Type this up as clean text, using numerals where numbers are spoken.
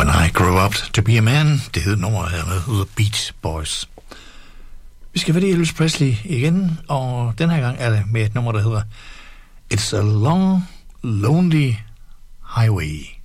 When I Grow Up to Be a Man. Det hed nummeret her med The Beach Boys. Vi skal fat i Elvis Presley igen, og den her gang er det med et nummer, der hedder It's a Long, Lonely Highway.